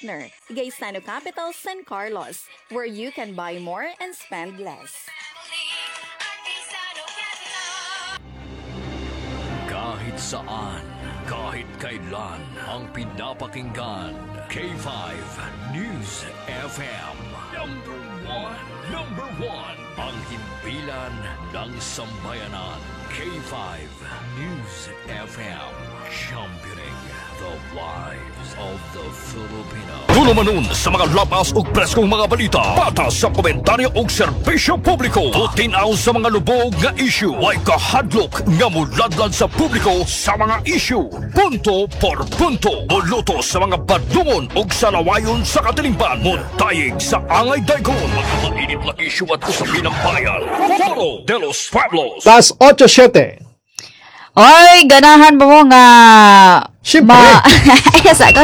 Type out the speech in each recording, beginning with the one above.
partner, Gaisano Capital San Carlos, where you can buy more and spend less. Kahit saan, kahit kailan, ang pinapakinggan. K5 News FM. Number one. Ang himpilan ng sambayanan. K5 News FM. Championing the lives of the Filipino. Tulo manon sa mga lapas ug preskong mga balita. Patas sa komentaryo ug serbisyo publiko. Tutinaw sa mga lubog nga issue. Way kahadlok nga muladlad sa publiko sa mga issue. Punto por punto. Muluto sa mga badungon ug salawayon sa katilingban. Muntayig sa angay daygon. Mga mainit na issue at usapin ng bayan. Foro de los Pueblos. Plus 87. Oy, ganahan mo nga Siyempre. Asa ko.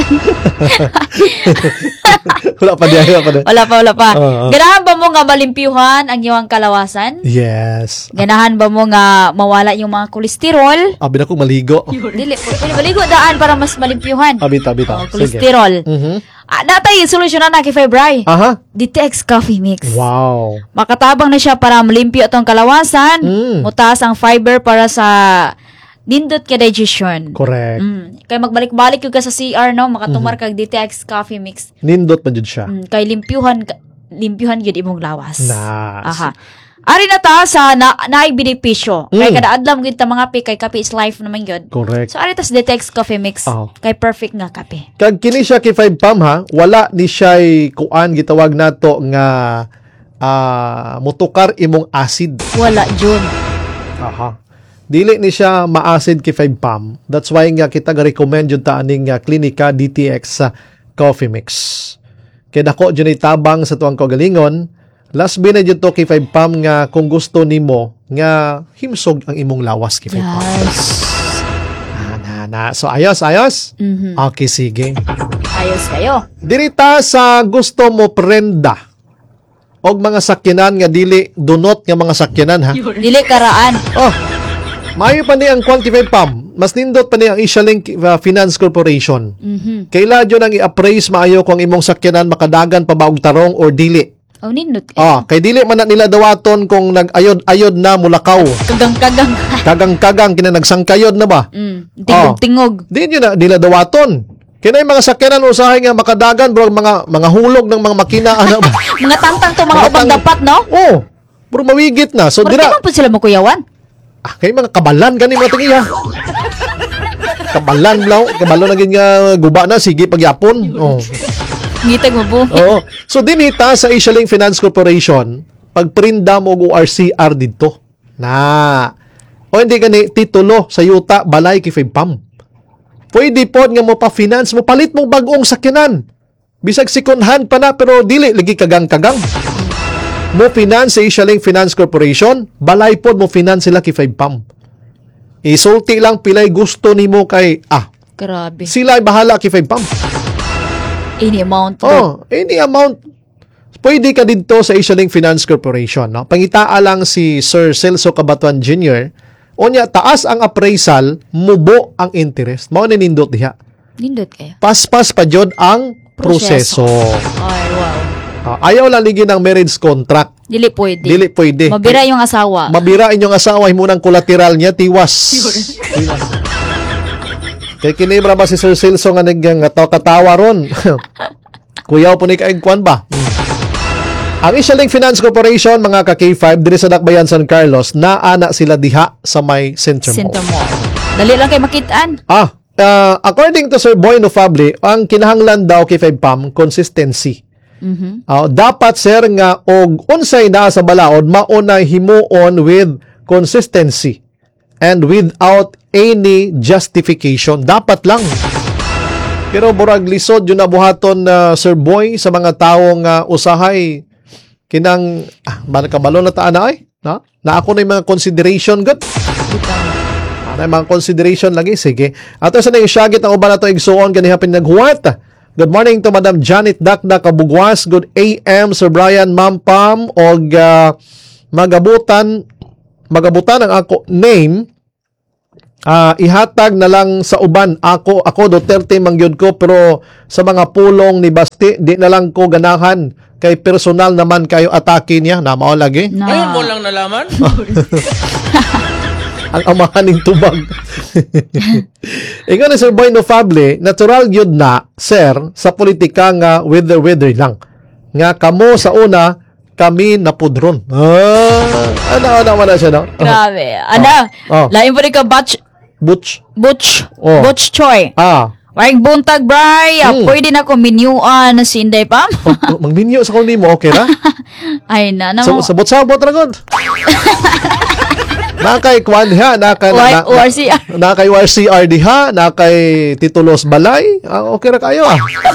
Wala pa diya. Wala pa. Ganahan ba mo nga malimpyuhan ang iyong kalawasan? Yes. Ganahan ba mo nga mawala yung mga kolesterol? Abi na ko maligo. Dili, maligo daan para mas malimpyuhan. Bita. Kolesterol. Natay solusyonan na kay Febray. Aha. DTX Coffee Mix. Wow. Makatabang na siya para malimpyo itong kalawasan. Mutaas ang fiber para sa nindot ka digestion. Correct. Kay magbalik-balik yung ka sa CR, no? Makatumar kag DTX Coffee Mix. Nindot pa jud siya. Kay limpyuhan yun imong lawas. Nas. Aha. Ari na ta sa naay benepisyo. Kay kada adlaw kita mga kay kape is life naman yun. Correct. So ari tas DTX Coffee Mix. Kay perfect nga kape. Kag kini siya kay 5 pam ha, wala ni siya'y kuan gitawag nato nga mutukar imong acid. Wala jud. Aha. Dili ni siya ma-acid kay 5 pam. That's why nga kita ga-recommend yung taaning klinika DTX sa Coffee Mix. Kaya dako dyan tabang sa tuwang kagalingon, last binay dyan to kay 5 pam nga kung gusto nimo nga himsog ang imong lawas kay 5 pam. Yes. So ayos. Okay, sige. Ayos kayo. Dirita sa gusto mo prenda og mga sakyanan nga dili dunot nga mga sakyanan ha. Dili karaan. Maayo pa ni ang Quantify Pam. Mas nindot pa ni ang Isialink Finance Corporation. Kaila dyan ang i-appraise maayo kung imong sakyanan makadagan pa ba og tarong or dili. Nindot Kay dili man na nila dawaton kung nag-ayod na mulakaw. Kagang-kagang. Kagang-kagang kina nagsangkayod na ba? Tingog-tingog. Di nyo na nila dawaton. Kaya mga sakyanan usahay nga makadagan bro, mga hulog ng mga makina ano ba? Mga tantang to mga ubang dapat, no? Bro mawigit na. So dira. Pero po sila makuyawan. Kay mga kabalan gani mga tingiya. Kabalan na nga guba na sige pagyapon. Ngitag mo po. So dinita sa Isialink Finance Corporation, pagprinda mo og RCR didto. O hindi gani titulo sa yuta balay kay Pam. Pwede pod nga mo pa-finance mo palit mong bag-ong sakyanan. Bisag second hand pa na pero dili lagi kagang-kagang. Mo finance sa Isialink Finance Corporation, balay pod mo finance sila kay 5 pam. Isulti lang pilay gusto nimo kay grabe. Sila ay bahala kay 5 pam. Any amount. Any amount. Pwede ka dito sa Isialink Finance Corporation, no? Pangitaa lang si Sir Celso Cabatuan Jr. Onya taas ang appraisal, mubo ang interest. Mao ni nindot diha. Nindot kayo. Paspas pa jud ang proseso. Ay, wow. Ayaw lang ligi ng marriage contract. Dili pwede. Mabira yung asawa. Mabira inyong asawa, himunang collateral niya, tiwas. Kaya kinibra ba si Sir Celso nga katawa ron? Kuyaw po ni kaigkwan ba? Ang Isialink Finance Corporation, mga ka-K5, diri sa Dakbayan, San Carlos, naana sila diha sa may Centrum Mall. Dali lang kayo makitaan. According to Sir Boy Nofable, ang kinahanglan daw kay 5 pam, consistency. Dapat sir nga og unsay naa sa balaod mauna himuon with consistency and without any justification. Dapat lang. Pero burag lisod yun nabuhaton Sir Boy sa mga tawo nga usahay kinang kabalo na taan ay na ako na yung mga consideration good. Na mga consideration lagi sige. Ato sa nang isyagit ang uban nato igsuon kanihapin naghuwat. Good morning to Madam Janet Dakda Kabugwas. Good AM Sir Brian Mampam og magabutan ang ako name ihatag na lang sa uban. Ako Duterte mangyod ko, pero sa mga pulong ni Basti, di na lang ko ganahan. Kay personal naman kayo atake niya. Na mao lagi. Na. Ngayon mo lang nalaman? Ang amahan ng tubag. Ikaw na Sir Boy Nofable, natural yun na, sir, sa politika nga weather lang. Nga kamo sa una, kami napudron. Ano na siya, no? Grabe. Ana, Oh. lain pa rin ka Butch. Oh. Butch Choi. Waring buntag, bray. Pwede na ko minyuan si Inday Pam. Magminyo sa kundi mo, okay ra? Ay na, Sabot-sabot ra gud. Nakay kwan diha, nakay ORCR. nakay ORCR diha, nakay titulos balay. Okay ra kayo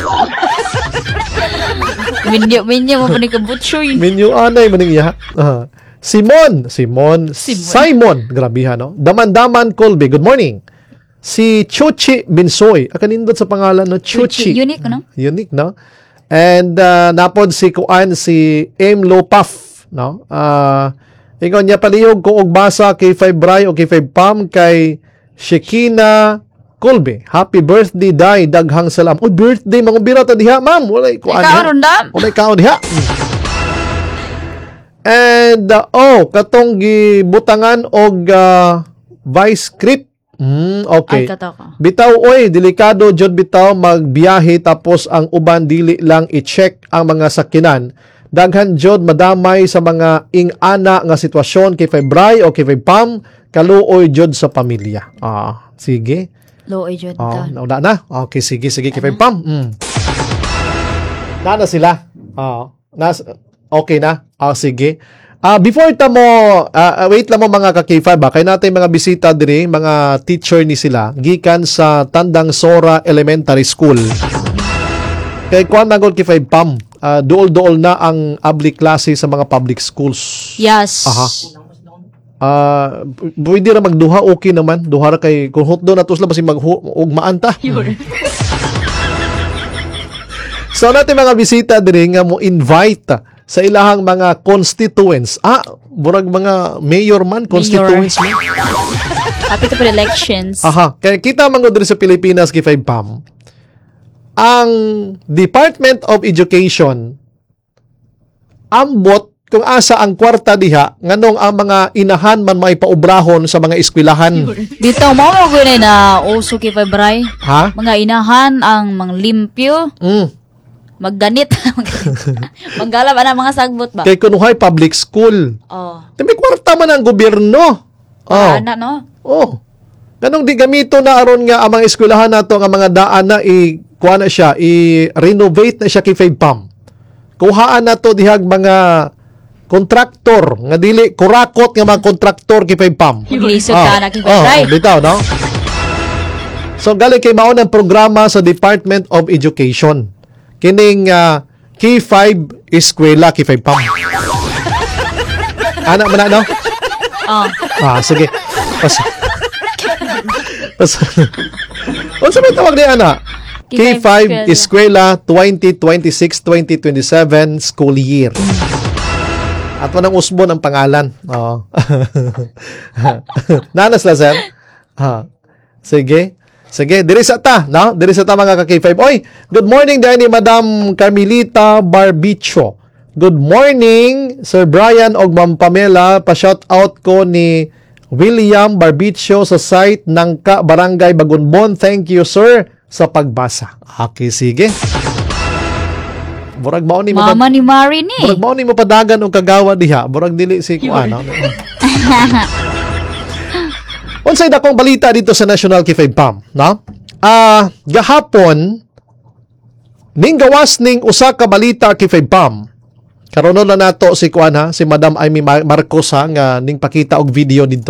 Minyo mo pa ni ka Butchoy. Minyo anay maning iya. Simon, grabiha no. Daman Colby, good morning. Si Chuchi Binsoy, akanindot sa pangalan no, Chuchi. Unique, no? Unique, no? And napod si Kuan, si M. Lopaf, no? Ikaw niya palihog ko og basa kay 5 Bray o kay 5 Pam kay Shekina Colby. Happy birthday, Day. Daghang salam. Oh, birthday, mga birata diha, ma'am. Walay Kuan. Ikaw dam. Walay kaon diha. And, katong gibutangan og vice script. Okay. Ay, kataka. Bitaw, delikado jud bitaw magbiyahe tapos ang uban dili lang i-check ang mga sakinan. Daghan jud madamay sa mga ing-ana nga sitwasyon kay Febray o kay Pam, kaluoy jud sa pamilya. Sige. Looy jud ka. Nauna na. Okay, sige kay Pam. Na sila. Okay na. Sige. Before mo, wait lang mo mga ka-K5 kay natin mga bisita diri, mga teacher ni sila, gikan sa Tandang Sora Elementary School. Kay kuan nagod kay 5 Pam, duol-duol na ang abli klase sa mga public schools. Yes. Pwede ra magduha, okay naman. Duha ra kay, kung hot doon natos lang basi mag-ugmaan ta. So natin mga bisita diri nga mo invite sa ilahang mga constituents. Burag mga mayor man, constituents man. Happy to elections. Kaya kita mga diri sa Pilipinas kay 5 Pam, ang Department of Education ambot kung asa ang kwarta diha nganong ang mga inahan man may paubrahon sa mga eskwelahan. Dito mo guni na uso kay Febray. Mga inahan ang manglimpyo. Magganit. Manggalab na mga sagbot ba? Kay kunuhay public school. May kwarta man ang gobyerno. Ana, no? Ganong di gamito na aron nga ang mga eskwelahan nato nga mga daan na kuha na siya, i-renovate na siya kay 5 Pam. Kuhaan na to dihag mga kontraktor nga dili kurakot nga mga kontraktor kay 5 Pam. Lisod ka na kay Febray. Bitaw, no? So galing kay mao ng programa sa Department of Education. Kining K5 eskwela kay 5 Pam. Anak mo na, no? Sige. Unsa may tawag ni ana? K5 eskwela 2026-2027 school year. At manang usbon ang pangalan. Nanas la, sir? Sige, diri sa ta, no? Diri sa ta mga ka-K5. Good morning dahil ni Madam Carmelita Barbicho. Good morning, Sir Brian og Ma'am Pamela. Pa-shout out ko ni William Barbicho sa site ng Barangay Bagunbon. Thank you, sir, sa pagbasa. Okay, sige. Burag mao ni Mama ni Mari ni. Burag mao ni mo padagan og kagawa diha. Burag dili si kuan, no? Unsay dakong balita dito sa National K5 Pam, no? Gahapon ning gawas ning usa ka balita K5 Pam. Karon na nato si kuan si Madam Amy Marcos nga ning pakita og video dito.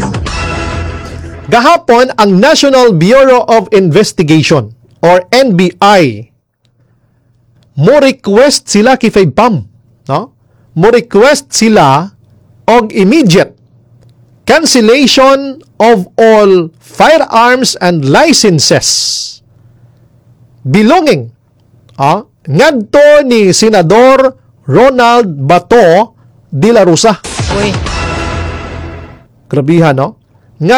Gahapon ang National Bureau of Investigation or NBI mo request sila K5 Pam, no? Mo request sila og immediate cancellation of all firearms and licenses belonging ngadto ni Senador Ronald Bato de la Rosa. Uy. Grabihan, no? nga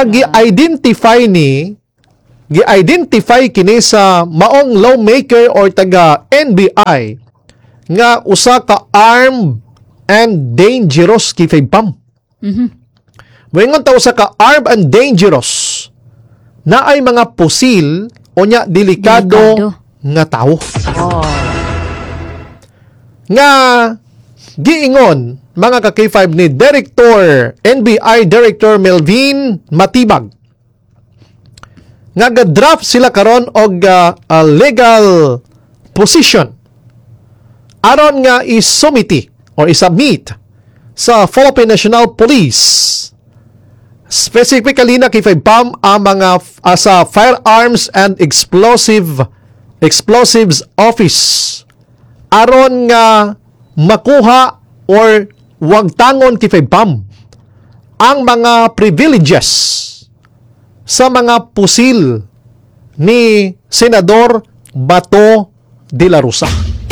gi-identify kini sa maong lawmaker or taga NBI nga usa ka armed and dangerous kifay pam. Moingon ta usa ka armed and dangerous na ay mga pusil o nya delikado nga tao. Nga giingon mga ka K5 ni NBI Director Melvin Matibag nga ga-draft sila karon og legal position aron nga isubmit sa Philippine National Police, specifically na K5 PAM ang mga sa Firearms and Explosives Office aron nga makuha or wag tangon K5 PAM ang mga privileges sa mga pusil ni Senador Bato de la Rosa.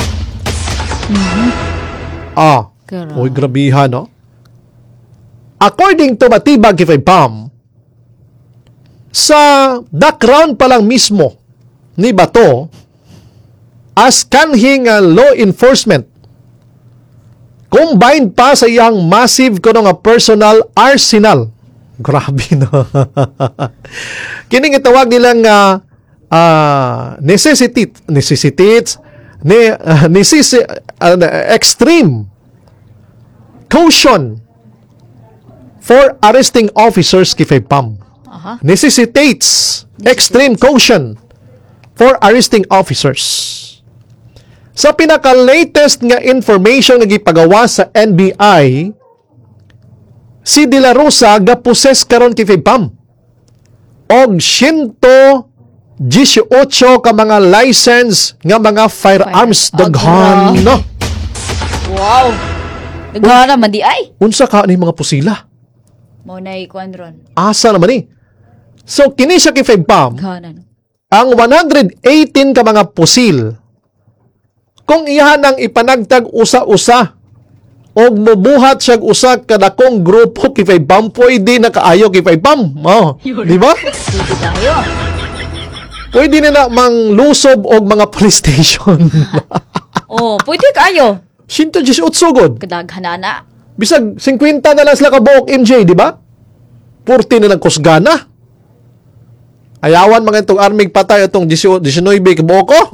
Oy, grabihan, no? According to Matibag K5 PAM, sa background pa lang mismo ni Bato as kanhing law enforcement, combined pa sa iyang massive kuno nga personal arsenal. Grabe na. Kining itawag nilang extreme caution for arresting officers K5 PAM. Necessitates extreme caution for arresting officers. Sa pinaka-latest nga information nga gipagawa sa NBI, si De La Rosa gaposes karon K5 PAM og 118 ka mga license nga mga firearms daghan, no? Wow. Daghan naman di ay. Unsa ka ni mga pusila? Mo nay kuandron. Asa naman ni? So kini sa K5 PAM, Daghanan. ang 118 ka mga pusil, kung iyan ang ipanagtag usa-usa og mubuhat siya usa kadakong grupo K5 PAM, pwede na kaayo K5 PAM. Di ba? Sige tayo. Pwede na manglusob og mga police station. Pwede kayo. 118 god. Kadaghanana. Bisag 50 na lang sila ka buok MJ, di ba? 40 na nagkusgana. Ayawan mga itong armig patay itong 19 ka buok ko.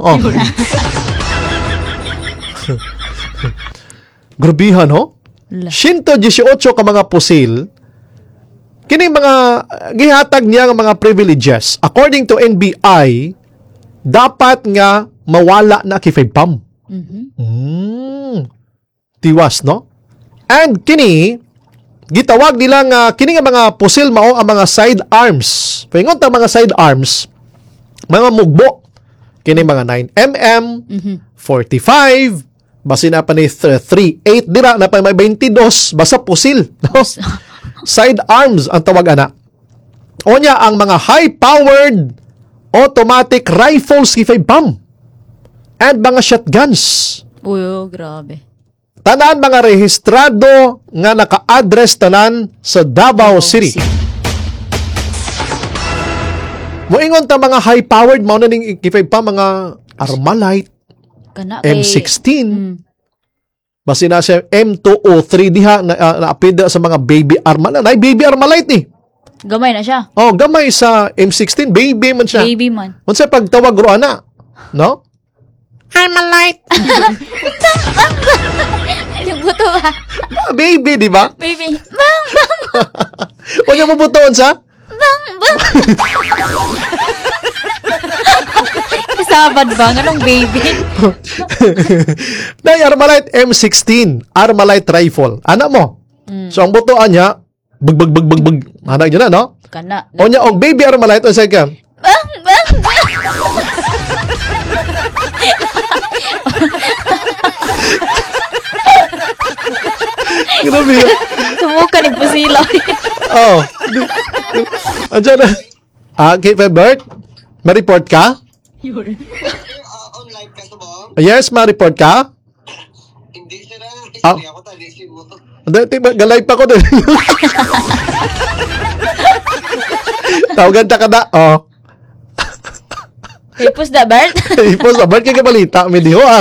Grabihan, ho? 118 ka mga pusil, kining mga gihatag niya nga mga privileges, according to NBI, dapat nga mawala na K5 PAM. Tiwas, no? And kini, gitawag nila nga, kini nga mga pusil mao ang mga sidearms. Paingon ta mga sidearms, mga mugbo. Kini mga 9mm, 45, basin na pa ni 38 dira na pa may 22 basta pusil, no? Sidearms ang tawag ana. Onya ang mga high-powered automatic rifles K5 PAM and mga shotguns. Grabe. Tanan mga rehistrado nga naka-address tanan sa Davao City. Moingon ta mga high-powered mao na ning K5 PAM, mga Armalite, M16. Basi na siya M203 diha na apida sa mga baby Armalite. Nay baby Armalite ni. Gamay na siya. Gamay sa M16, baby man siya. Baby man. Unsa pagtawag ro ana? No? Armalite. Buto ba? Baby, di ba? Baby. Bang, bang. Huwag niya mabutoon sa? Bang, bang. Sabad ba? Anong baby? Nay Armalite M16, Armalite rifle. Anak mo. So ang butoan niya, bug. Anak niya na, no? Kana. O niya, og baby Armalite, o sa ka? Bang, bang, bang. Grabe. Sumuka ni Pusilo. Andiyan na. Kate Bert, ma-report ka? On live ka ba? Yes, ma-report ka? Hindi sila. Hindi ako tali si mo. Galay pa ko din. Tawagan ta kada. Oh. Tapos da, Bert? Ipos, abad kay balita, medyo ah.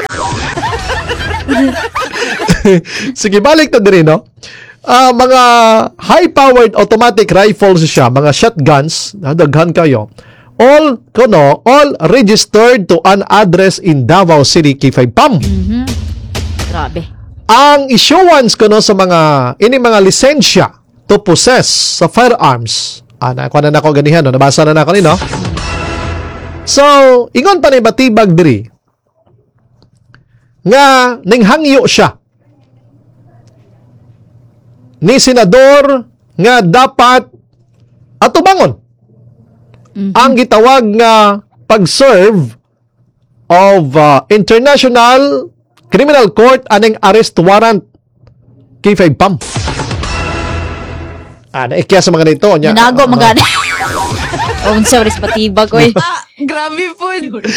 Sige, balik na din, no? Mga high-powered automatic rifles siya, mga shotguns, daghan kayo, all registered to an address in Davao City, K5PAM. Grabe. Ang issuance ko no sa mga lisensya to possess sa firearms. Nakuha na ako ganihan, no? Nabasa na ako ni, no? So, ingon pa ni batibag diri nga ninghangyo siya ni senador nga dapat atubangon ang gitawag nga pag-serve of International Criminal Court aning arrest warrant K5PAM. Naikya sa mga nito niya. Ginago magani. Unsa ris patibag oy. Grabe po.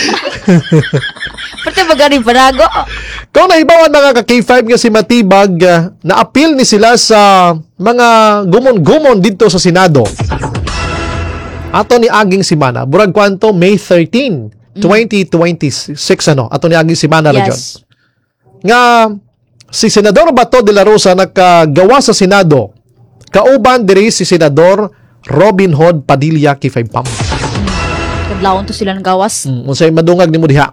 Pati magani panago. Kung nahibawan mga ka-K5 nga si Matibag, na-appeal ni sila sa mga gumon-gumon dito sa Senado. Ato ni aging simana, burag kwanto May 13, 2026 ato ni aging simana na dyan. Yes. Nga si Senador Bato de la Rosa nakagawa sa Senado. Kauban diri si Senador Robin Hood Padilla K5PAM. Kadlawon to sila ng gawas. Unsay madungag nimo diha.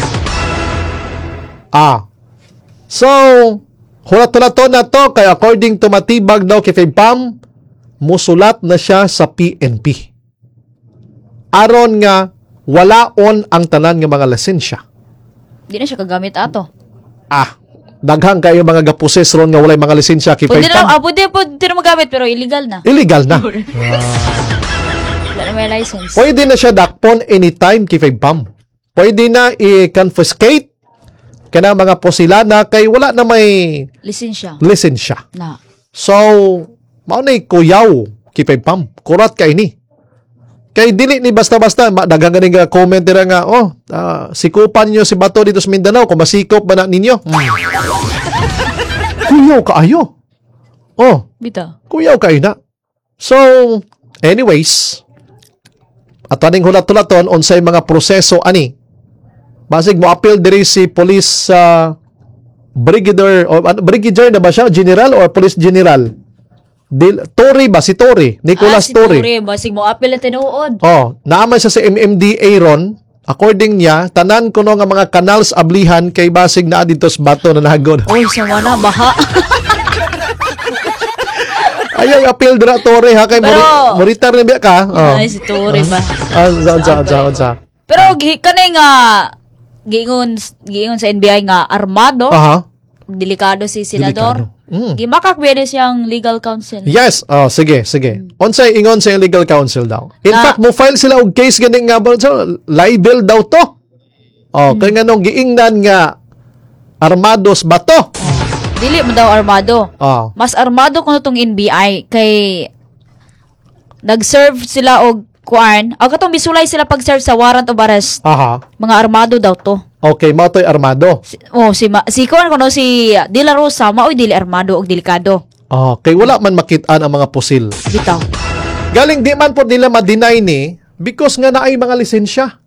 So, hulat-hulaton na to kay according to Matibag daw K5PAM, musulat na siya sa PNP. Aron nga walaon ang tanan nga mga lisensya. Di na siya kagamit ato. Daghang kayo mga gaposes ron nga walay mga lisensya Pwede na, K5PAM. pwede na magamit pero illegal na. Illegal na. Wala na may license. Pwede na siya dakpon anytime K5PAM. Pwede na i-confiscate kana mga posilana kay wala na may Lisensya. lisensya. Na. So, mao na kuyaw K5PAM. Kurat kay ni. Kay dili ni basta-basta daghang ganing comment dira nga sikupan niyo si Bato dito sa Mindanao kung masikop ba na ninyo. Kuyaw kaayo. Bita. Kuyaw kayo na. So, anyways, at aning hulat-hulaton unsay mga proseso ani. Basig mo appeal diri si police brigadier na ba siya? General or police general? Tory ba? Si Tory. Nicholas si Tory. Basig mo apil na tinuod. Naaman siya sa MMDA ron. According niya, tanan ko no nga mga canals ablihan kay basig na dito sa Bato na nahagod. Oy, sama na, baha. Ayaw appeal dira Tory ha kay Pero- moritar ni biya ka. Ay, si Tore ba? Sa. Pero kanay nga giingon sa NBI nga armado, Aha. delikado si senador. Delikado. Gimakak biyane siyang legal counsel. Yes, sige. Unsay ingon sa legal counsel daw. In fact, mo file sila og case ganing nga so, libel daw to. Kay nganong giingnan nga armados ba to? Dili mo daw armado. Mas armado kuno tong NBI kay nag-serve sila og kuan. Katong bisulay sila pag-serve sa warrant of arrest. Aha. Mga armado daw to. Okay, mao toy armado. Si kuan kuno si De La Rosa maoy dili armado og delikado. Kay wala man makit-an ang mga pusil. Bitaw. Galing di man po nila ma-deny ni because nga naay mga lisensya.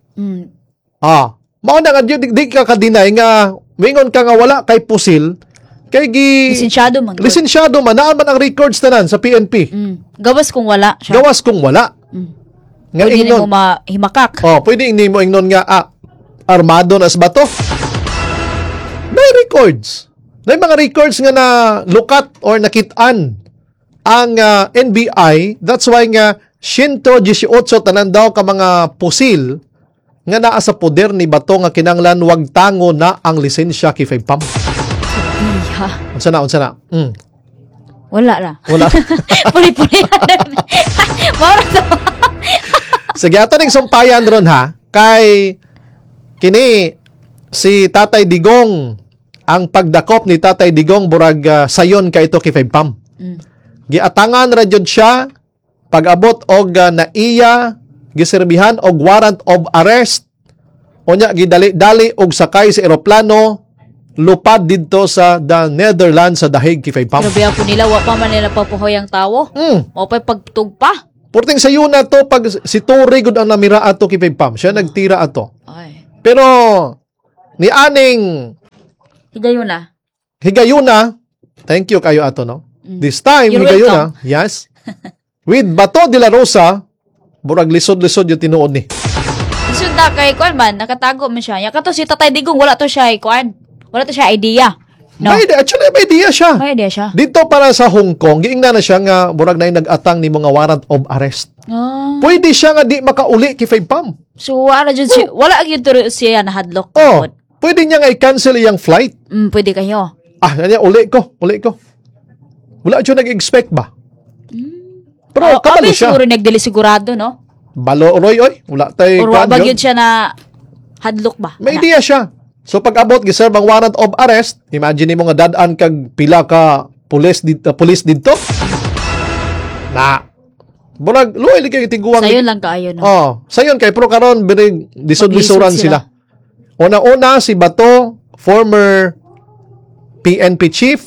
Mao na nga di ka ka-deny nga wingon ka nga wala kay pusil kay Lisensyado man. lisensyado man naa man ang records tanan sa PNP. Gawas kung wala siya. Gawas kung wala. Nga Pwede ingnon. mo mahimakak. Pwede hindi mo ingnon nga armado na sa bato. May records. May mga records nga na lukat or nakitaan ang NBI. That's why nga 118 tanan daw ka mga pusil nga naa sa poder ni Bato nga kinanglan wag tango na ang lisensya kay K5PAM. Iha. Unsa na? Wala na. Wala. Puli-puli. Mara to. Sige, ato ning sumpayan ron ha. Kay kini si Tatay Digong, ang pagdakop ni Tatay Digong burag sayon kay ito kay K5PAM. Giatangan ra jud siya pag-abot og naiya giserbihan og warrant of arrest. Unya gidali-dali og sakay sa eroplano lupad didto sa the Netherlands sa dahig kay K5PAM. Grabe ako nila, wa pa man nila papuhoy ang tawo. O pa pagtugpa. Porting sayo na to pag si Tory gud ang namira ato kay Pam. Siya nagtira ato. Ay. Pero ni aning Higayuna. Higayuna, thank you kayo ato no. This time You're Higayuna, yes. With Bato de la Rosa, burag lisod-lisod yung tinuod ni. Isod na kay kuan man, nakatago man siya. Ya kato si Tatay Digong wala to siya kuan. Wala to siya idea. No. Actually, may idea siya. May idea siya. Dito para sa Hong Kong, giingna na siya nga burag na yung nag-atang ni mga warrant of arrest. Ah. Pwede siya nga di makauli kay Pam. So wala jud siya, wala gyud to siya na hadlock. Oh, pwede niya nga i-cancel iyang flight. Pwede kayo. Kanya, uli ko. Wala siya nag-expect ba? Pero kabalo siya. Siguro nagdili sigurado, no? Balo, Roy, oy. Wala tayo. Or wala gyud siya na hadlock ba? May idea siya. So pag abot giserve ang warrant of arrest, imagine mo nga dadaan kag pila ka pulis dito. Na burag luoy kay tiguang. Sayon lang kaayo, no? Oh, sayon kay pero karon birig disod-lisuran sila. Una-una si Bato, former PNP chief,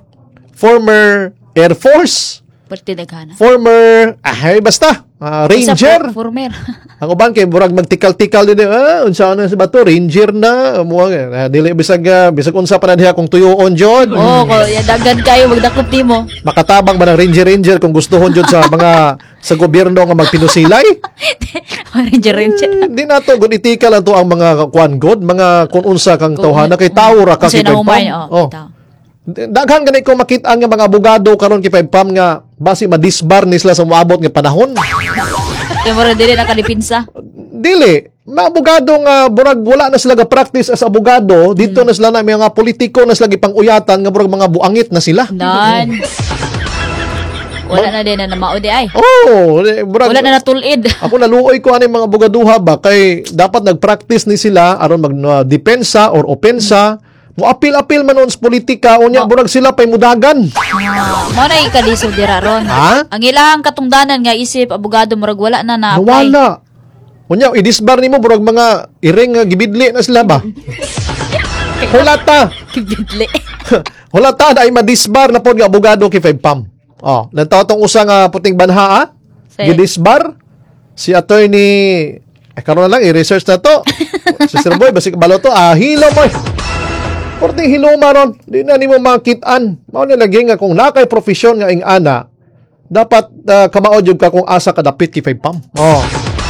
former Air Force, Pwede naghana. former basta Ranger. Former. Ang uban kay burag magtikal-tikal din unsa na si Bato Ranger na mo dili bisag unsa pa na diha kung tuyoon jud. Oh, ko dagan kayo magdakop nimo. Makatabang ba ng Ranger kung gustohon jud sa mga sa gobyerno nga magpinusilay? Ranger. Di na to gud itikal lang to ang mga kuan god, mga kung unsa kang tawhana kay tawo ra ka Kasi kay nahumay, Pam. oh. Daghan ganay ko makita nga mga abogado karon kay Pam nga basi madisbar ni sila sa moabot nga panahon. Kaya mo rin dili nakalipinsa. Dili, mga abogado nga burag wala na sila ga practice as abogado, dito na sila na may mga politiko na sila gipang-uyatan nga burag mga buangit na sila. Nan. Wala na din na maudi ay. Oh, burag Wala na natulid. ako naluoy ko ani mga abogaduha ba kay dapat nag-practice ni sila aron mag-depensa or opensa. Mo apil-apil man sa politika unya burag sila pay mudagan. Mo na ikalisod dira ron. Ha? Ang ilang katungdanan nga isip abogado murag wala na na apply. Wala. Unya idisbar nimo burag mga iring nga gibidli na sila ba? Hulata. Kibidli. Hulata na ay madisbar na pod nga abogado kay Pam. Oh, lantaw tong usa nga puting banha gidisbar si attorney karon na lang i-research na to. Sister Boy basi kabalo to hilo mo. Porting hiloma ron, di na nimo makitaan. Mao na lagi nga kung nakay profesyon nga ing ana, dapat kamaod jud ka kung asa ka dapit kay Pam. Oh.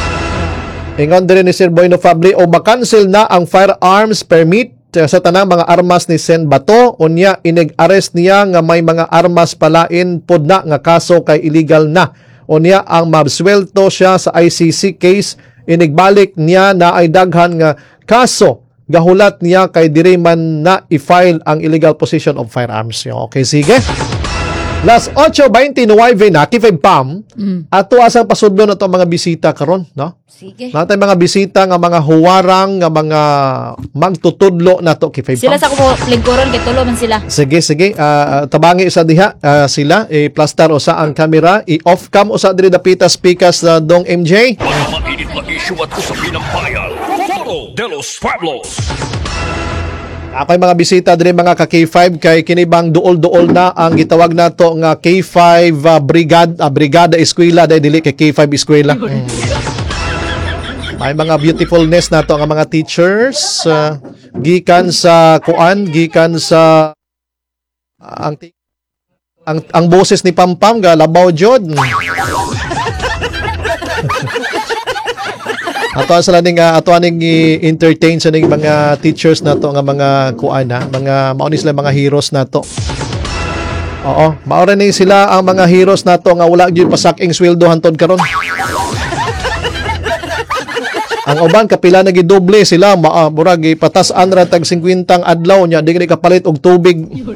Ingon din ni Sir Boyno Fabri o makancel na ang firearms permit sa tanang mga armas ni Sen Bato. Unya inig-arrest niya nga may mga armas palain pod na nga kaso kay illegal na. Unya ang mabswelto siya sa ICC case, inigbalik niya na ay daghan nga kaso gahulat niya kay diri man na i-file ang illegal possession of firearms. Okay, sige. Las 8:29 na kay Pam. Ato asang pasudlo na to mga bisita karon, no? Sige. Natay mga bisita nga mga huwarang nga mga magtutudlo na to kay Pam. Sila sa ko lingkuron kay tulo man sila. Sige. Tabangi sa diha sila i-plaster usa ang camera, i-off cam usa diri dapita speakers na dong MJ. Mga mainit na issue at usapin ng bayan. Foro de los Pueblos. Ako'y mga bisita diri mga ka K5 kay kinibang duol-duol na ang gitawag nato nga K5 Brigada Eskwela dili kay K5 Eskwela. May mga beautifulness nato nga mga teachers gikan sa ang boses ni Pampam ga labaw jud. Ato aning entertain sa ning mga teachers nato nga mga kuana, mga mao ni sila mga heroes nato. Oo, mao ra ni sila ang mga heroes nato nga wala gyud pasaking sweldo hantod karon. Ang uban kapila na gidoble sila, murag ipatas-an ra tag 50 adlaw nya di kapalit og tubig.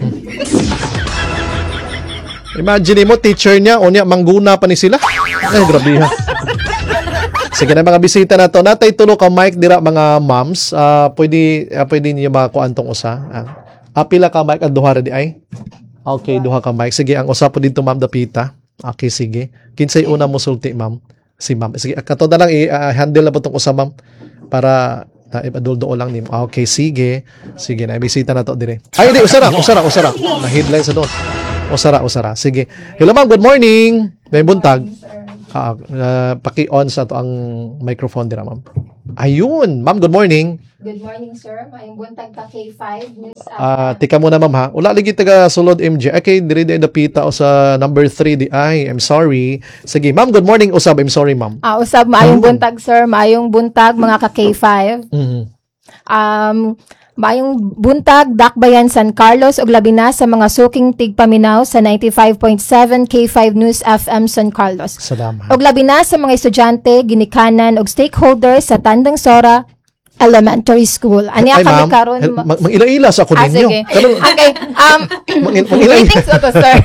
Imagine mo teacher niya unya mangguna pa ni sila. Ay grabe ha. Sige na mga bisita na to. Natay tulo ka mic dira mga moms. Pwede niyo makuan tong usa. Pila ka mic at duha ra di ay. Okay, duha ka mic. Sige, ang usa po dito Ma'am Dapita. Okay, sige. Kinsay una mo sulti, Ma'am? Si Ma'am. Sige, kato na lang i-handle na po tong usa, Ma'am. Para ipaduldo lang nimo. Okay, sige. Sige na, bisita na to dire. Ay, di, usara. Na headline sa doon. Usara. Sige. Hello, Ma'am. Good morning. May buntag. Paki-on sa to ang microphone dira, ma'am. Ayun, ma'am, good morning. Good morning, sir. Maayong buntag ka K5 News. Tika muna, ma'am, ha. Wala lagi taga sulod MJ. Okay, diri dapita o sa number 3 di ay. I'm sorry. Sige, ma'am, good morning usab. I'm sorry, ma'am. Usab, maayong buntag, sir. Maayong buntag, mga ka K5. Maayong buntag, Dakbayan, San Carlos, ug labi na sa mga suking tigpaminaw sa 95.7 K5 News FM San Carlos. Salamat. Ug labi na sa mga estudyante, ginikanan ug stakeholders sa Tandang Sora Elementary School. Anya Ay, kami ma'am, karon mang-ila-ila sa ako ninyo. sige. Okay. Mang-ila-ila. Greetings to sir.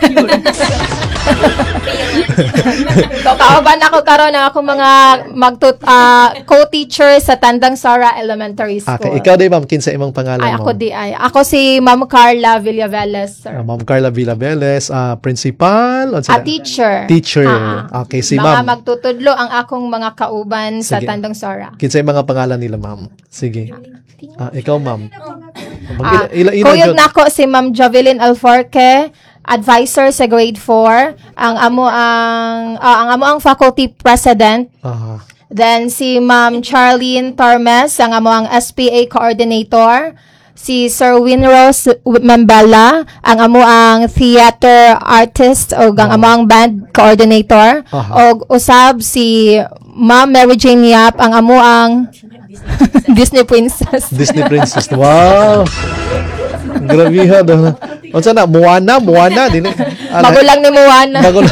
So, kauban ako karon ng akong mga co-teacher sa Tandang Sora Elementary School. Okay, ikaw din, ma'am, kinsa imong pangalan mo? Ako si Ma'am Carla Villaveles, sir. Ma'am Carla Villaveles, principal, Teacher. Teacher. Okay, si mga ma'am. magtutudlo ang akong mga kauban sa Sige. Tandang Sora. Kinsa yung mga pangalan nila, ma'am? Sige. Ikaw, ma'am. Kuyog na ako si Ma'am Javelin Alforque, advisor sa grade 4, ang amo ang faculty president. Then si Ma'am Charlene Tormes, ang amo ang SPA coordinator. Si Sir Winrose Mambala, ang amo ang theater artist o ang amo ang band coordinator. O usab si Ma'am Mary Jane Yap, ang amo ang Disney Princess. Disney Princess. Wow. Grabe ha. Unsa na? Moana dili. Magulang ni Moana. Magulang.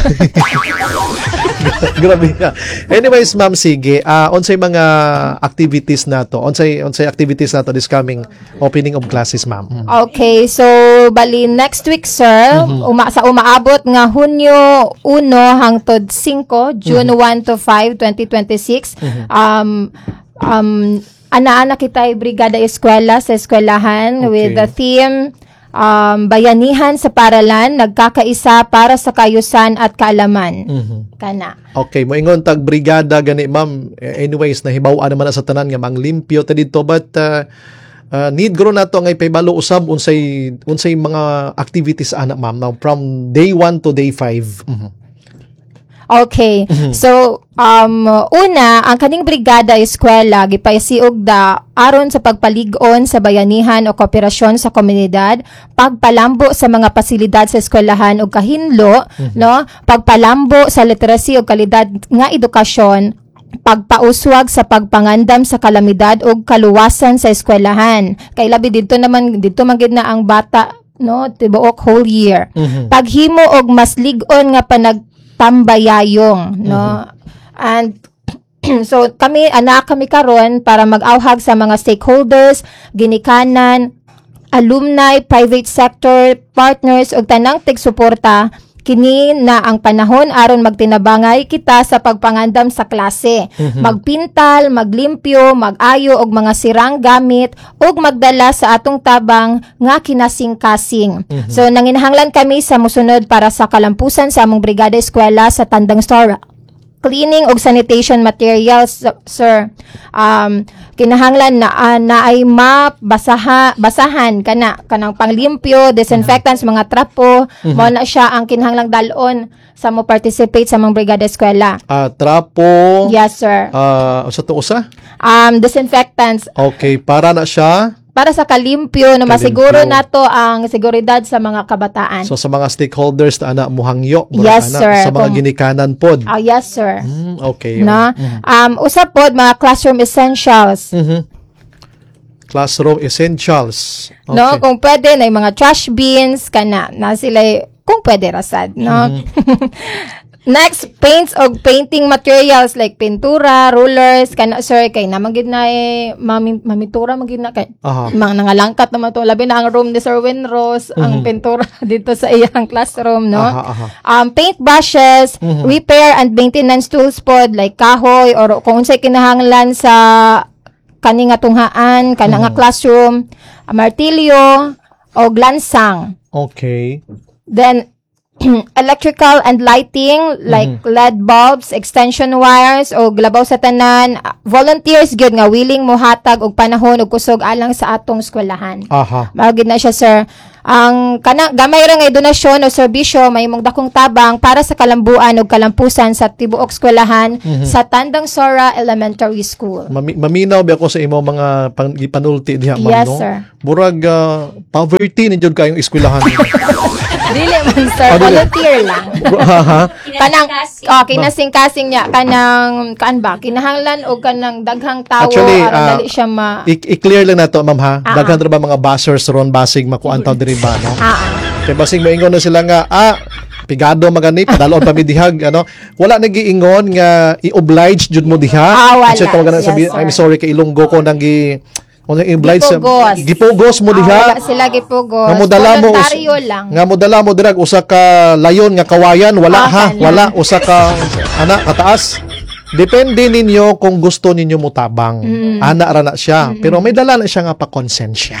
Grabe ha. Anyways, ma'am, sige. Unsay mga activities nato? Unsay activities nato this coming opening of classes, ma'am? Okay, so bali next week, sir, umaabot nga Hunyo 1 hangtod 5, June 1 to 5, 2026. Ana-ana kita'y Brigada Eskwela sa eskwelahan with the theme Bayanihan sa Paralan, nagkakaisa para sa kayusan at kaalaman. Kana. Okay, moingon tag brigada gani, ma'am. Anyways, nahibaw-an naman na sa tanan nga mang limpyo ta dito, but need grow nato nga ipahibalo usab unsay mga activities ana, ma'am, now from day 1 to day 5. Okay. So, una, ang kaning brigada eskwela gipaysiog da aron sa pagpalig-on sa bayanihan o kooperasyon sa komunidad, pagpalambo sa mga pasilidad sa eskwelahan ug kahinlo, no? Pagpalambo sa literacy ug kalidad nga edukasyon, pagpauswag sa pagpangandam sa kalamidad ug kaluwasan sa eskwelahan. Kay labi dito man gid na ang bata, no, tibuok whole year. Paghimo og mas lig-on nga tambayayong, no? And so kami karon para mag-awhag sa mga stakeholders, ginikanan, alumni, private sector, partners ug tanang tig-suporta kini na ang panahon aron magtinabangay kita sa pagpangandam sa klase. Magpintal, maglimpyo, mag-ayo og mga sirang gamit ug magdala sa atong tabang nga kinasing-kasing. So nanginahanglan kami sa musunod para sa kalampusan sa among brigada eskwela sa Tandang Sora. Cleaning og sanitation materials, sir. Kinahanglan na ay basahan kanang panglimpyo, disinfectants, mga trapo, mo na siya ang kinahanglang dalon sa mo participate sa mga brigada eskwela. Trapo. Yes, sir. Sa to usa? Disinfectants. Okay, para na siya para sa kalimpyo na masiguro nato ang seguridad sa mga kabataan. So sa mga stakeholders na ana muhangyo, yes, sir. Sa mga ginikanan pod. Yes, sir. Okay. Na usap pod mga classroom essentials. Classroom essentials. Okay. No, kung pwede na yung mga trash bins kana na sila kung pwede rasad, no. Next, paints o painting materials like pintura, rulers, kana sir, kay naman gid na mamitura magid na kay mga nangalangkat naman to, labi na ang room ni Sir Winrose, ang pintura dito sa iyang classroom, no. Paint brushes, repair and maintenance tools pod like kahoy or kung unsay kinahanglan sa kani nga tunghaan kana nga classroom, martilyo o glansang. Okay. Then electrical and lighting like LED bulbs, extension wires o glabaw sa tanan, volunteers gyud nga willing mohatag og panahon ug kusog alang sa atong eskwelahan. Mao gid na siya, sir. Ang gamay ra nga donasyon o serbisyo mahimong dakong tabang para sa kalambuan ug kalampusan sa tibuok eskwelahan sa Tandang Sora Elementary School. Maminaw ba ako sa imo mga panulti diha, ma'am, Yes, no? sir. Murag poverty ni jud kayong eskwelahan. Dili man, sir, volunteer lang. Ha? Kanang kinasing-kasing niya kanang kinahanglan o kanang daghang tawo Actually, aron dali siya i-clear lang nato, ma'am, ha. Daghan ra ba mga buzzers ron basig makuan taw diri ba, no? Kay basig moingon na sila nga pigado magani padalon pa mi dihag ano, wala nagiingon nga i-oblige jud mo diha. Wala. Kasi tawagan na Yes, sabi, sir. I'm sorry kay Ilonggo ko nang i-oblige Gipugos. gipugos mo diha. Wala sila gipugos. Nga mo dala mo Voluntaryo lang. nga mo dala mo dirag usa ka layon nga kawayan, wala ha, wala usa ka kataas. Depende ninyo kung gusto ninyo mutabang. Ana ra na siya, pero may dala na siya nga pa konsensya.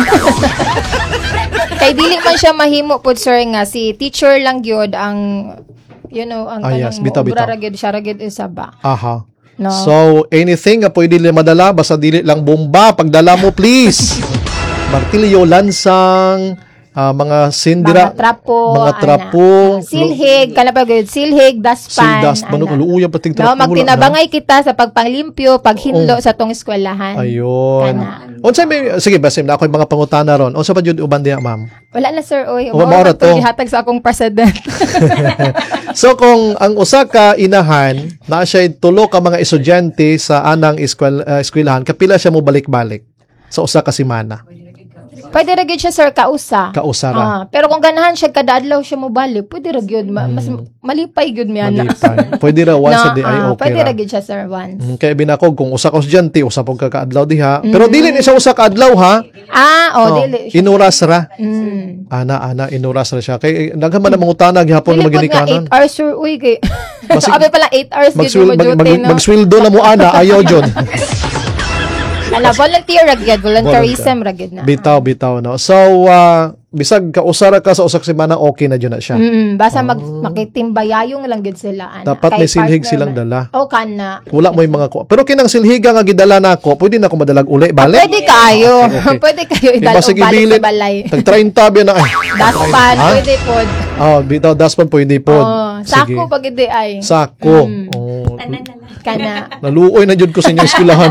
Kay dili man siya mahimo pud, sir, nga si teacher lang gyud ang ang yes, bitaw. ra gyud siya ra gyud isa ba. Aha. No. So, anything nga pwede nila madala, basta dili lang bomba. Pagdala mo, please. Martilyo, lansang, mga sindira. Mga trapo. Silhig, silhig, daspan. Luuyang pating trapo. Magtinabangay kita sa pagpanglimpyo, paghinlo sa tong eskwelahan. Ayun. Sige, basim na ako yung mga pangutana ron. Unsa pa jud uban diha, ma'am? Wala na, sir, oy. Maura to. Gihatag sa akong president. So, kung ang usa ka inahan, na siya tulo ka mga estudyante sa anang eskwelahan, kapila siya mo balik-balik sa usa ka semana? Pwede ra gyud siya, sir, kausa. Kausa ra. Pero kung ganahan siya kada adlaw siya mo balik, pwede ra gyud. Mas malipay gyud mi ana. Malipay. Pwede ra once a day ay okay pwede ra. ra gyud siya, sir, once. Kaya binakog kung usa ka estudyante, usa pong kakaadlaw diha. Pero dili ni siya usa ka adlaw, ha? Dili. Inuras ra. Ana inuras ra siya. Kay daghan man ang mangutana gihapon Dili nga pud nga ginikanan. 8 hours, sir, uy kay. Basig- Abi pala 8 hours gyud mo duty, no. Magsweldo na mo ana, ayaw jud. Volunteer ra gyud, volunteerism ra gyud na. Bitaw no. So bisag kausara ka sa usak semana, okay na jud na siya. Basta makitimbayayong lang gyud sila ana. Dapat may silhig silang dala. O kana. Wala mo yung mga pero kinang silhiga nga gidala nako, pwede na ko madalag uli balik. Pwede kayo. Okay. Pwede kayo Kay idalo basig balik ibilin, sa balay. Tag 30 biya na ay. Daspan, Ha? pwede pod. Bitaw daspan pwede pod. Sako pag hindi ay. Sako. Kana. Naluoy na jud ko sa inyong eskwelahan.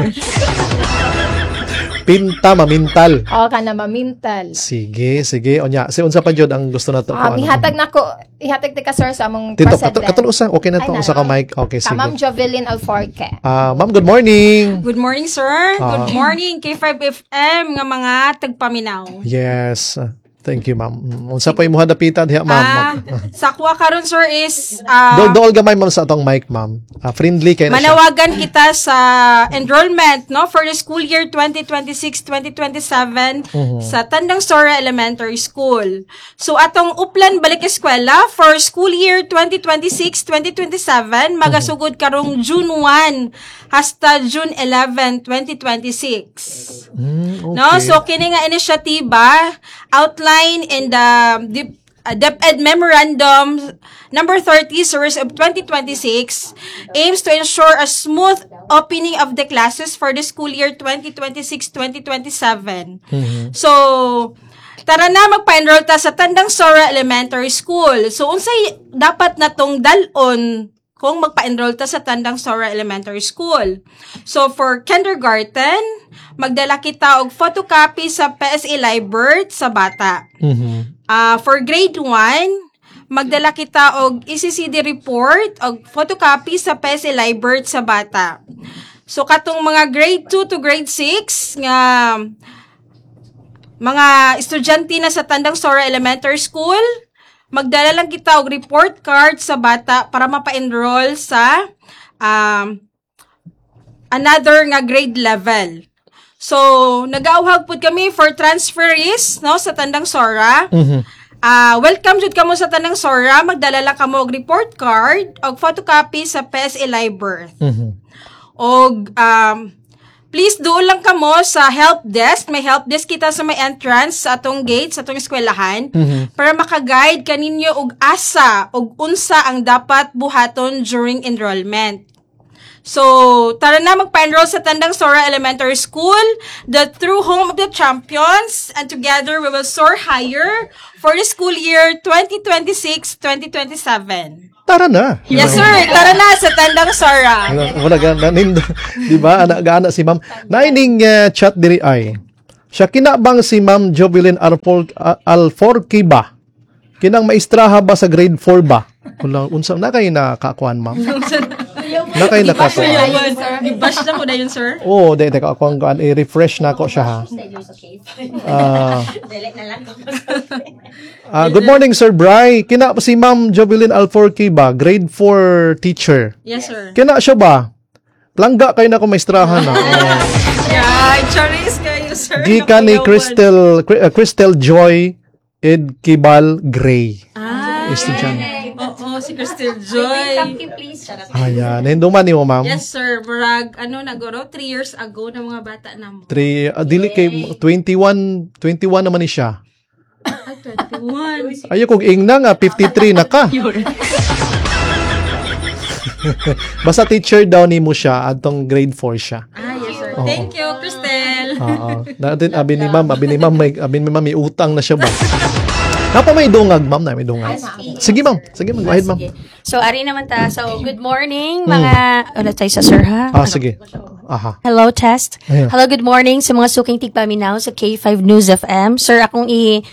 Pinta mamintal. Kana mamintal. Sige. Onya. Si unsa pa jud ang gusto nato ko? Ihatag ti ka, sir, sa among Tito, president. katong usa. Okay na to. Usa ka mic. Okay, Ka sige. Ma'am Jovelyn Alforque. Ma'am, good morning. Good morning, sir. Good morning, K5FM nga mga tagpaminaw. Yes. Thank you, ma'am. Unsa pa imong dapitan diha, ma'am? Sa kuha karon, sir, is Dool gamay, ma'am, sa atong mic, ma'am. Friendly kay na siya. manawagan kita sa enrollment, no, for the school year 2026-2027 sa Tandang Sora Elementary School. So atong uplan balik eskwela for school year 2026-2027 magasugod karong June 1 hasta June 11, 2026. Okay. No, so kini nga inisyatiba outline in the DepEd Memorandum number 30 series of 2026 aims to ensure a smooth opening of the classes for the school year 2026-2027. So tara na magpa-enroll ta sa Tandang Sora Elementary School. So unsay dapat natong dalon kung magpa-enroll ta sa Tandang Sora Elementary School. So, for kindergarten, magdala kita og photocopy sa PSA Library sa bata. For grade 1, magdala kita og ECCD report og photocopy sa PSA Library sa bata. So, katong mga grade 2 to grade 6 nga mga estudyante na sa Tandang Sora Elementary School, magdala lang kita og report card sa bata para mapa-enroll sa another nga grade level. So, nag-auhag pud kami for transferees, no, sa Tandang Sora. Welcome jud kamo sa Tandang Sora, magdala lang kamo og report card og photocopy sa PSA Library. Og please doon lang kamo sa help desk. May help desk kita sa may entrance sa atong gate, sa atong eskwelahan, para maka-guide kaninyo og asa og unsa ang dapat buhaton during enrollment. So, tara na magpa-enroll sa Tandang Sora Elementary School, the true home of the champions, and together we will soar higher for the school year 2026-2027. Tara na. Yes, sir. Tara na sa Tandang Sora. Wala ganin, di ba? Anak si ma'am. Naining chat diri ay. Siya kinabang si Ma'am Jovelyn Alforquiba. Kinang maistraha ba sa grade 4 ba? Wala unsa na kay nakakuan ma'am. Na kay nakakuan. I-bash na ko na yun, sir. Oh, dai ako ang i-refresh na ko siya ha. Good morning Sir Bry. Kina si Ma'am Jovelyn Alforquiba, grade 4 teacher. Yes, sir. Kina siya ba? Langga kay na ko maistrahan na. Yeah, charis kayo, sir. Gika ni Crystal Joy Ed Kibal Gray. Estudyante. Oo, si Crystal Joy. Ayan. Hinduman ni mo, ma'am? Yes, sir. Murag, naguro, 3 years ago na mga bata na mo. Dili kay 21 naman ni siya. Ay, 21. Ayo kog ingna nga 53 na ka. Basta teacher daw ni mo siya atong grade 4 siya. Yes, sir. Thank you, Crystal. Oo. Natin abi ni ma'am may utang na siya ba? Napa may dungag, ma'am, na may dungag. Sige, ma'am. Sige, go ahead, ma'am. So, ari naman ta. So, good morning, mga... Ulit tayo sa sir, ha? Sige. Aha. Hello, test. Ayan. Hello, good morning sa mga suking tigpaminaw sa K5 News FM. Sir, akong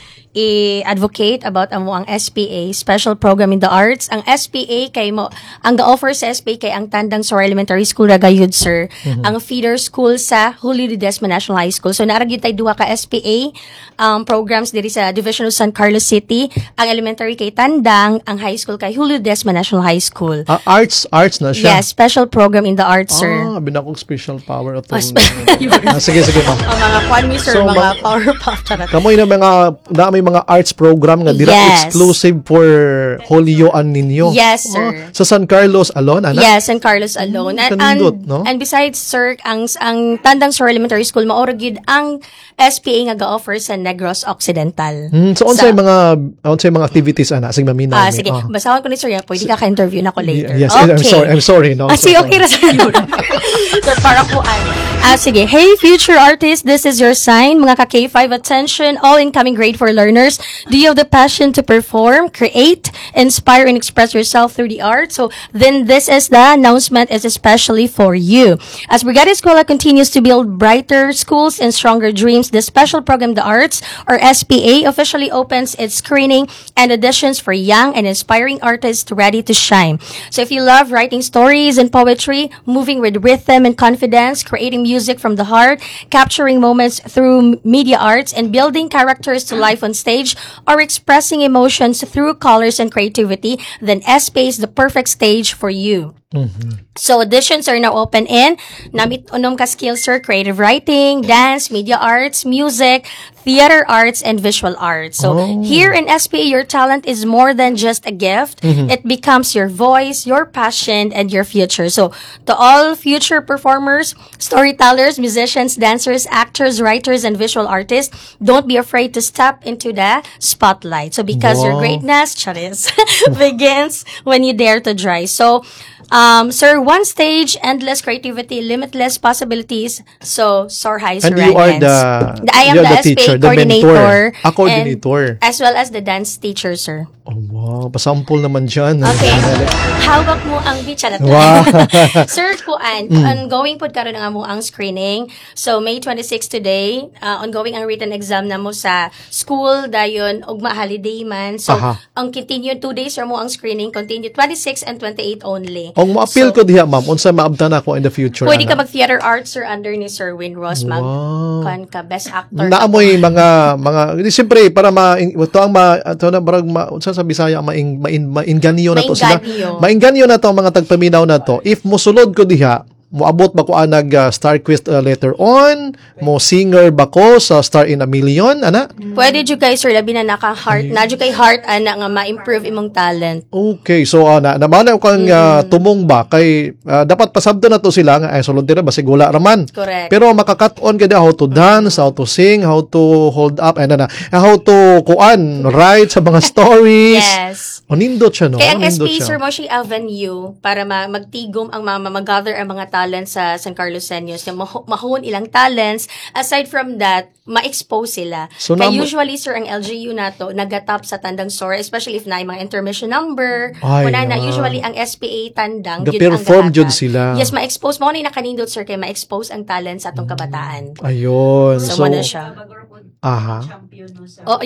i-advocate about ang SPA, Special Program in the Arts. Ang SPA kay mo, ang ga-offer sa SPA kay ang Tandang Sora Elementary School ragayud, sir. Ang feeder school sa Julio Ledesma National High School. So naragid tay duha ka SPA programs diri sa Division of San Carlos City. Ang elementary kay Tandang, ang high school kay Julio Ledesma National High School. Arts na siya. Yes, special program in the arts, sir. Binakong special power at sige, ma'am. Ang mga kwan mi, sir, So, mga Powerpuff. Kamoy na may mga arts program nga dira Yes. exclusive for Holyoan ninyo. Yes, sir. Sa San Carlos alone, ana? Yes, San Carlos alone. Kanindot, no? And besides, sir, ang Tandang Sora Elementary School, maoragid ang SPA nga ga-offer sa Negros Occidental. So unsay mga activities ana? Sige, maminaw. Sige, basahon ko ni sir, pwede ka ka-interview na ko later. Yes, Okay. I'm sorry, no. Sige, okay ra sir. Sir, para po sige. Hey, future artists, this is your sign. Mga ka-K5, attention, all incoming grade 4 learners. Do you have the passion to perform, create, inspire, and express yourself through the arts? So then this is the announcement is especially for you. As Brigada Escola continues to build brighter schools and stronger dreams, the special program, The Arts, or SPA, officially opens its screening and auditions for young and inspiring artists ready to shine. So if you love writing stories and poetry, moving with rhythm and confidence, creating music from the heart, capturing moments through media arts, and building characters to life on stage, or expressing emotions through colors and creativity, then SPA is the perfect stage for you. So auditions are now open in namit unom ka skills, sir, creative writing, dance, media arts, music, theater arts, and visual arts. So here in SPA, your talent is more than just a gift. It becomes your voice, your passion, and your future. So to all future performers, storytellers, musicians, dancers, actors, writers, and visual artists, don't be afraid to step into the spotlight. So because your greatness, charis, begins when you dare to try. So sir, one stage, endless creativity, limitless possibilities. So, soar high, And soar you are high. I am you're the teacher, SPA the coordinator. mentor. Coordinator. And, as well as the dance teacher, sir. Oh, wow. Pasample naman dyan. Okay. Hawak mo ang bicha na to. Wow. Sir, kuan, ongoing pod karon ang amo ang screening. So, May 26 today, ongoing ang written exam na mo sa school, dayon, ugma holiday man. So, ang continue 2 days mo ang screening, continue 26 and 28 only. Ang ma-appeal ko diha, ma'am, unsa maabtan ako in the future. Pwede ka mag-theater arts, sir, under ni Sir Win Ross. Kuan ka, best actor. Naamoy mga siyempre para unsa sa Bisaya mainganyo na to sila. Mainganyo na to ang mga tagpaminaw na to. If mosulod ko diha, moabot ba ko nag Star Quiz later on, mo singer ba ko sa Star in a Million, ana? Pwede jud kay sir labi na naka-heart, na jud kay heart ana nga ma-improve imong talent. Okay, so naman ko ang tumong ba kay dapat pasabdo na to sila nga sulod dira basig wala raman. Correct. Pero makakat-on kada how to dance, how to sing, how to hold up and how to write sa mga stories. Yes. O, nindot siya, no? Kaya ang Nindot SPA, siya. sir, mo siya avenue para magtigom ang mag-gather ang mga talents sa San Carlos Seniors. Mahon ilang talents. Aside from that, ma-expose sila. So, Kaya nam- usually, sir, ang LGU na to, nagatap sa Tandang Sora, especially if na yung mga intermission number. Ay, Kuna na, ah. usually ang SPA Tandang, Ga-perform jud sila. Yes, ma-expose. Mo na yung nakanindot, sir, kaya ma-expose ang talent sa atong kabataan. Ayun. So, mo na siya. Aha. Oh,